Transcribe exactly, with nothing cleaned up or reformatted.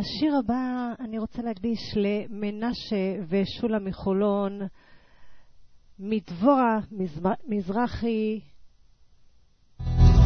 השיר הבא אני רוצה להקדיש למנשה ושולה מחולון, מדבורה מזרחי,